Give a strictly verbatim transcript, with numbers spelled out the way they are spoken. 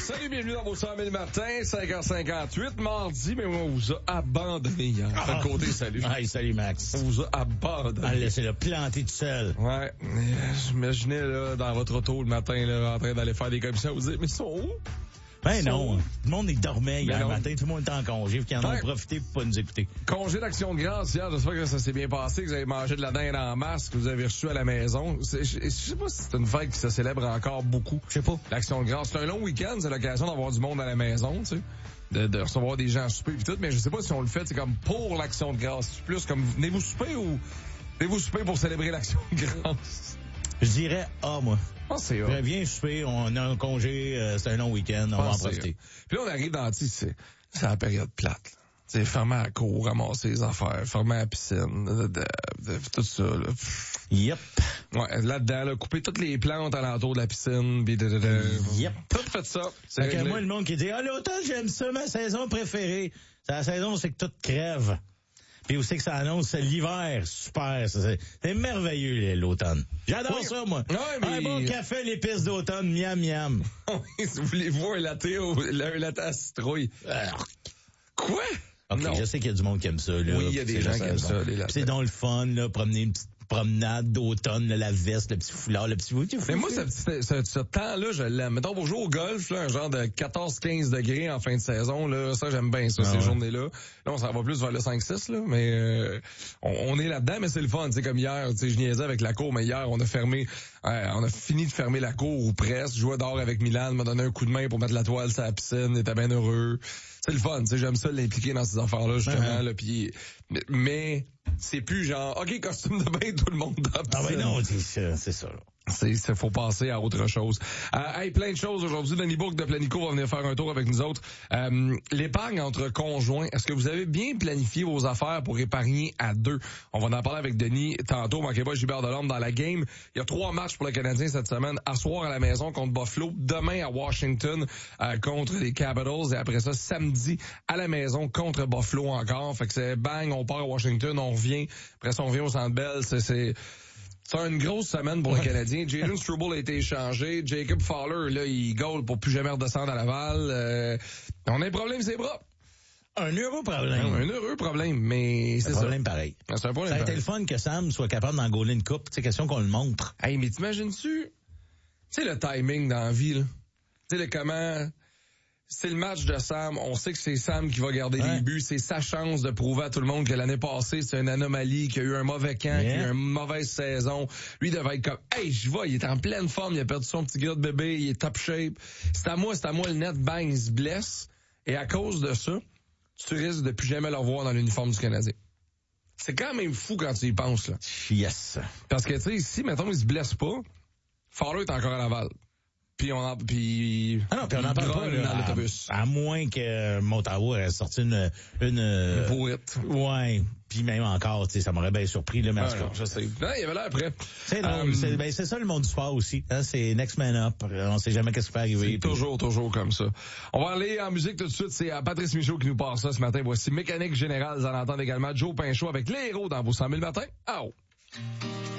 Salut, bienvenue dans vos cent mille matins, cinq heures cinquante-huit, mardi, mais on vous a abandonné hier. Ah, de côté, salut. Hey, salut Max. On vous a abandonné. Ah, laissez-le planter tout seul. Ouais, j'imaginais là, dans votre auto le matin, là, en train d'aller faire des commissions, vous dites, mais ils sont où? Ben non, tout le monde il dormait hier ben matin, tout le monde était en congé, puis qu'ils en ouais. ont profité pour pas nous écouter. Congé d'Action de grâce hier, j'espère que ça s'est bien passé, que vous avez mangé de la dinde en masse, que vous avez reçu à la maison. Je, je sais pas si c'est une fête qui se célèbre encore beaucoup. Je sais pas. L'Action de grâce, c'est un long week-end, c'est l'occasion d'avoir du monde à la maison, tu sais. De, de recevoir des gens à souper et tout, mais je sais pas si on le fait, c'est comme pour l'Action de grâce. C'est plus comme, venez-vous souper ou venez-vous souper pour célébrer l'Action de grâce? Je dirais, ah, moi. Ah, c'est ah. Viens souper, on a un congé, euh, c'est un long week-end, on ah, va en profiter. Puis là, on arrive dans, tu sais, c'est la période plate, là. Tu sais, fermer à la cour, ramasser les affaires, fermer à la piscine, de, de, de, tout ça, là. Yep. Ouais, là-dedans, là, couper toutes les plantes alentour de la piscine, pis de, de, de. Yep. Tout fait ça. C'est que moi, le monde qui dit, ah, l'automne, j'aime ça, ma saison préférée. C'est la saison où c'est que tout crève. Puis aussi que ça annonce l'hiver, super, c'est, c'est merveilleux l'automne. J'adore oui. ça, moi. Ouais, mais... Un bon café, l'épice d'automne, miam miam. Si vous voulez-vous un latte au, un latte à citrouille? Quoi? Ok, non. Je sais qu'il y a du monde qui aime ça, là. Oui, il y a des gens qui aiment ça, les lattes. C'est dans le fun, là, promener une petite promenade d'automne, là, la veste, le petit foulard, le petit... Mais moi, ce, ce, ce temps-là, je l'aime. Mettons, pour jouer au golf, là, un genre de quatorze quinze degrés en fin de saison, là, ça, j'aime bien ça, ah ces ouais. journées-là. Là, on s'en va plus vers le cinq six, là, mais euh, on, on est là-dedans, mais c'est le fun. Tu sais, comme hier, tu sais, je niaisais avec la cour, mais hier, on a fermé, euh, on a fini de fermer la cour, ou presque. Je jouais dehors avec Milan, m'a donné un coup de main pour mettre la toile sur la piscine, il était bien heureux. C'est le fun, tu sais, j'aime ça l'impliquer dans ces affaires-là, justement, uh-huh. là, puis mais c'est plus genre, ok, costume de bain, tout le monde dans la piscine. Ah oui, non, c'est, c'est ça, là. C'est, c'est, faut passer à autre chose. Euh, hey, plein de choses aujourd'hui. Denis Bourque de Planico va venir faire un tour avec nous autres. Euh, l'épargne entre conjoints, est-ce que vous avez bien planifié vos affaires pour épargner à deux? On va en parler avec Denis tantôt. Manquez pas Gilbert Delorme dans la game. Il y a trois matchs pour le Canadien cette semaine. À soir à la maison contre Buffalo. Demain à Washington euh, contre les Capitals. Et après ça, samedi à la maison contre Buffalo encore. Fait que c'est bang, on part à Washington, on revient. Après ça, on revient au Centre Bell. C'est... c'est C'est une grosse semaine pour ouais. le Canadien. Jalen Struble a été échangé. Jacob Fowler, là, il goal pour plus jamais redescendre à Laval. Euh, on a un problème, c'est bras. Un heureux problème. Un, un heureux problème, mais c'est un ça. problème pareil. C'est un problème ça a pareil. été le fun que Sam soit capable d'en gauler une coupe. C'est question qu'on le montre. Hey, mais t'imagines-tu, tu sais, le timing dans la vie, là. Tu sais, le comment... C'est le match de Sam. On sait que c'est Sam qui va garder ouais. les buts. C'est sa chance de prouver à tout le monde que l'année passée, c'est une anomalie, qu'il y a eu un mauvais camp, yeah. qu'il y a eu une mauvaise saison. Lui devait être comme, hey, je vois, il est en pleine forme, il a perdu son petit gars de bébé, il est top shape. C'est à moi, c'est à moi le net, bang, il se blesse. Et à cause de ça, tu risques de plus jamais le revoir dans l'uniforme du Canadien. C'est quand même fou quand tu y penses, là. Yes. Parce que, tu sais, si, mettons, il se blesse pas, Fowler est encore à Laval. Puis on en, puis ah non, puis on en parle pas, là, dans l'autobus. À, à moins que Montawa ait sorti une une, une pourrite. Ouais, puis même encore, tu sais, ça m'aurait bien surpris là, mais ah, non, je sais. Non, il y avait l'air prêt. C'est um, c'est ben c'est ça le monde du sport aussi, hein, c'est next man up. On sait jamais qu'est-ce qui peut arriver. C'est puis... toujours toujours comme ça. On va aller en musique tout de suite, c'est Patrice Michaud qui nous passe ça ce matin. Voici Mécanique Générale, vous en entendez également Joe Pinchot avec les héros dans vos cent mille matins. Ah oh.